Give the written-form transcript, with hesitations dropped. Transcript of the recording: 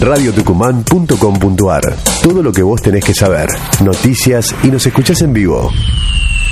radiotucumán.com.ar. Todo lo que vos tenés que saber, noticias y nos escuchás en vivo.